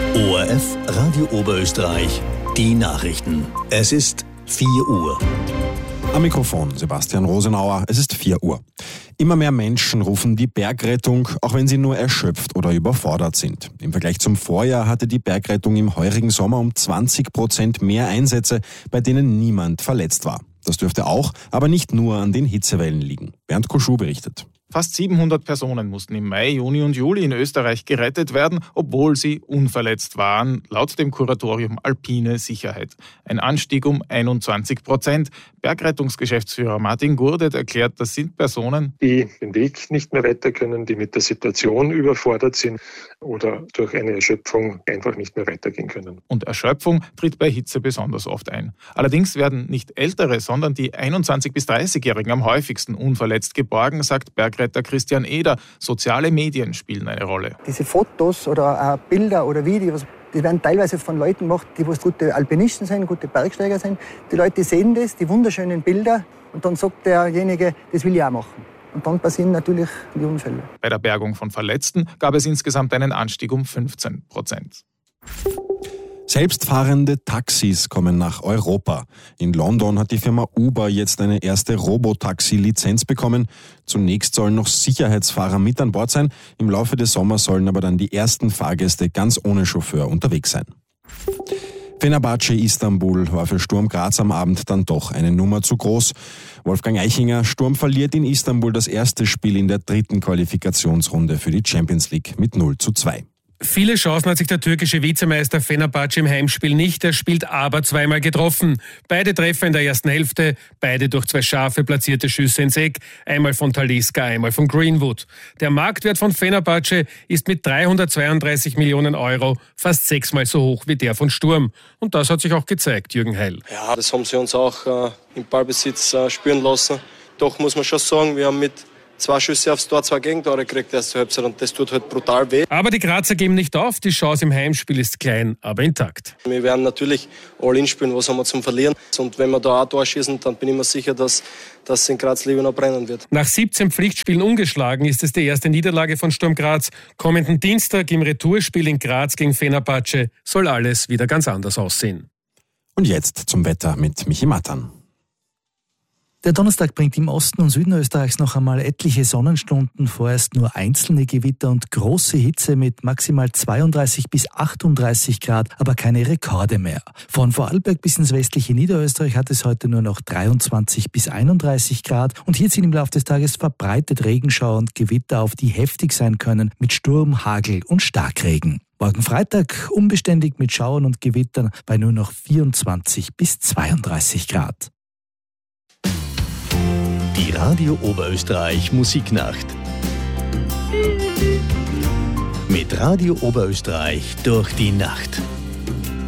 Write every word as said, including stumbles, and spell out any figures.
O R F Radio Oberösterreich, die Nachrichten. Es ist vier Uhr. Am Mikrofon Sebastian Rosenauer. Es ist vier Uhr. Immer mehr Menschen rufen die Bergrettung, auch wenn sie nur erschöpft oder überfordert sind. Im Vergleich zum Vorjahr hatte die Bergrettung im heurigen Sommer um zwanzig Prozent mehr Einsätze, bei denen niemand verletzt war. Das dürfte auch, aber nicht nur an den Hitzewellen liegen. Bernd Koschuh berichtet. Fast siebenhundert Personen mussten im Mai, Juni und Juli in Österreich gerettet werden, obwohl sie unverletzt waren, laut dem Kuratorium Alpine Sicherheit. Ein Anstieg um einundzwanzig Prozent. Bergrettungsgeschäftsführer Martin Gurdet erklärt, das sind Personen, die den Weg nicht mehr weiter können, die mit der Situation überfordert sind oder durch eine Erschöpfung einfach nicht mehr weitergehen können. Und Erschöpfung tritt bei Hitze besonders oft ein. Allerdings werden nicht Ältere, sondern die einundzwanzig- bis dreißigjährigen am häufigsten unverletzt geborgen, sagt Bergretter Christian Eder. Soziale Medien spielen eine Rolle. Diese Fotos oder auch Bilder oder Videos, die werden teilweise von Leuten gemacht, die gute Alpinisten sind, gute Bergsteiger sind. Die Leute sehen das, die wunderschönen Bilder, und dann sagt derjenige, das will ich auch machen. Und dann passieren natürlich die Unfälle. Bei der Bergung von Verletzten gab es insgesamt einen Anstieg um fünfzehn Prozent. Selbstfahrende Taxis kommen nach Europa. In London hat die Firma Uber jetzt eine erste Robotaxi-Lizenz bekommen. Zunächst sollen noch Sicherheitsfahrer mit an Bord sein. Im Laufe des Sommers sollen aber dann die ersten Fahrgäste ganz ohne Chauffeur unterwegs sein. Fenerbahce Istanbul war für Sturm Graz am Abend dann doch eine Nummer zu groß. Wolfgang Eichinger: Sturm verliert in Istanbul das erste Spiel in der dritten Qualifikationsrunde für die Champions League mit null zu zwei. Viele Chancen hat sich der türkische Vizemeister Fenerbahce im Heimspiel nicht. Er spielt aber zweimal getroffen. Beide Treffer in der ersten Hälfte, beide durch zwei scharfe platzierte Schüsse ins Eck. Einmal von Talisca, einmal von Greenwood. Der Marktwert von Fenerbahce ist mit dreihundertzweiunddreißig Millionen Euro fast sechsmal so hoch wie der von Sturm. Und das hat sich auch gezeigt, Jürgen Heil. Ja, das haben sie uns auch äh, im Ballbesitz äh, spüren lassen. Doch muss man schon sagen, wir haben mit zwei Schüsse aufs Tor, zwei Gegentore gekriegt erste Halbzeit, und das tut halt brutal weh. Aber die Grazer geben nicht auf. Die Chance im Heimspiel ist klein, aber intakt. Wir werden natürlich All-In spielen, was haben wir zum Verlieren. Und wenn wir da auch Tor schießen, dann bin ich mir sicher, dass das in Graz lieber noch brennen wird. Nach siebzehn Pflichtspielen ungeschlagen ist es die erste Niederlage von Sturm Graz. Kommenden Dienstag im Retourspiel in Graz gegen Fenerbahce soll alles wieder ganz anders aussehen. Und jetzt zum Wetter mit Michi Mattern. Der Donnerstag bringt im Osten und Süden Österreichs noch einmal etliche Sonnenstunden, vorerst nur einzelne Gewitter und große Hitze mit maximal zweiunddreißig bis achtunddreißig Grad, aber keine Rekorde mehr. Von Vorarlberg bis ins westliche Niederösterreich hat es heute nur noch dreiundzwanzig bis einunddreißig Grad, und hier ziehen im Laufe des Tages verbreitet Regenschauer und Gewitter auf, die heftig sein können, mit Sturm, Hagel und Starkregen. Morgen Freitag unbeständig mit Schauern und Gewittern bei nur noch vierundzwanzig bis zweiunddreißig Grad. Die Radio Oberösterreich Musiknacht. Mit Radio Oberösterreich durch die Nacht.